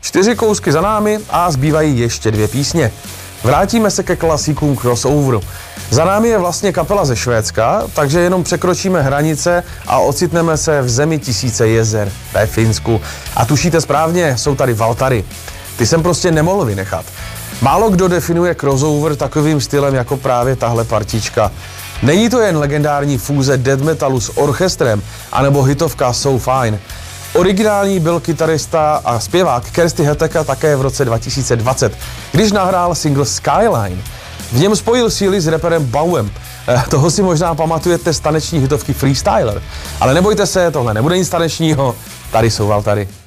4 kousky za námi a zbývají ještě 2 písně. Vrátíme se ke klasikům crossoveru. Za námi je vlastně kapela ze Švédska, takže jenom překročíme hranice a ocitneme se v zemi tisíce jezer, ve Finsku. A tušíte správně, jsou tady Valtari. Ty jsem prostě nemohl vynechat. Málo kdo definuje crossover takovým stylem jako právě tahle partička. Není to jen legendární fúze death metalu s orchestrem, anebo hitovka So Fine. Originální byl kytarista a zpěvák Kersti Heteka také v roce 2020, když nahrál single Skyline. V něm spojil síly s raperem Bauem. Toho si možná pamatujete z taneční hitovky Freestyler. Ale nebojte se, tohle nebude nic tanečního, tady jsou Valtari.